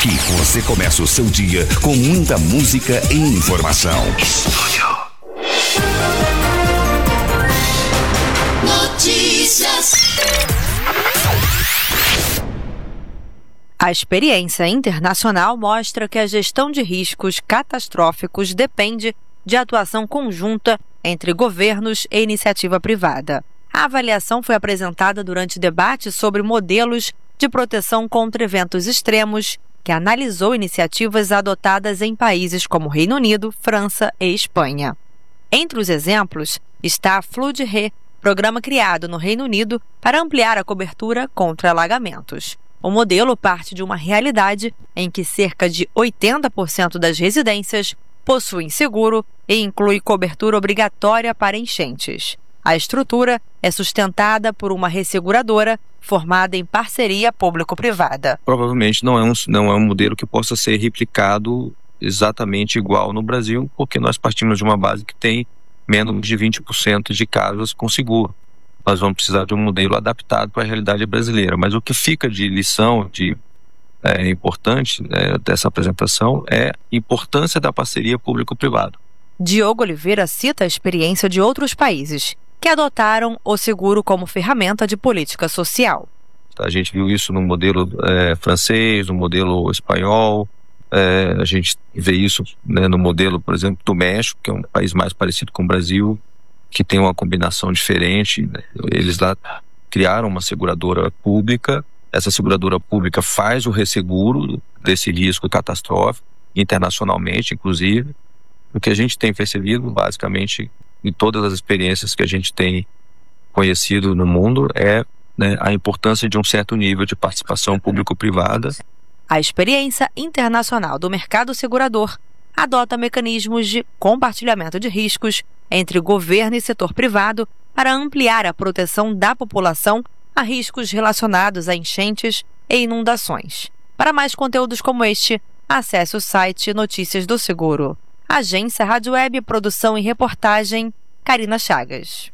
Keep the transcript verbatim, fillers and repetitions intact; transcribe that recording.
Aqui você começa o seu dia com muita música e informação. Estúdio. Notícias. A experiência internacional mostra que a gestão de riscos catastróficos depende de atuação conjunta entre governos e iniciativa privada. A avaliação foi apresentada durante debate sobre modelos de proteção contra eventos extremos, que analisou iniciativas adotadas em países como Reino Unido, França e Espanha. Entre os exemplos está a FloodRe, programa criado no Reino Unido para ampliar a cobertura contra alagamentos. O modelo parte de uma realidade em que cerca de oitenta por cento das residências possuem seguro e inclui cobertura obrigatória para enchentes. A estrutura é sustentada por uma resseguradora formada em parceria público-privada. Provavelmente não é, um, não é um modelo que possa ser replicado exatamente igual no Brasil, porque nós partimos de uma base que tem menos de vinte por cento de casas com seguro. Nós vamos precisar de um modelo adaptado para a realidade brasileira. Mas o que fica de lição, de é, importante é, dessa apresentação é a importância da parceria público-privada. Diogo Oliveira cita a experiência de outros países que adotaram o seguro como ferramenta de política social. A gente viu isso no modelo é, francês, no modelo espanhol, é, a gente vê isso, né, no modelo, por exemplo, do México, que é um país mais parecido com o Brasil, que tem uma combinação diferente. Eles lá criaram uma seguradora pública, essa seguradora pública faz o resseguro desse risco catastrófico, internacionalmente, inclusive. O que a gente tem percebido, basicamente, em todas as experiências que a gente tem conhecido no mundo, é, né, a importância de um certo nível de participação público-privada. A experiência internacional do mercado segurador adota mecanismos de compartilhamento de riscos entre governo e setor privado para ampliar a proteção da população a riscos relacionados a enchentes e inundações. Para mais conteúdos como este, acesse o site Notícias do Seguro. Agência Rádio Web, produção e reportagem, Karina Chagas.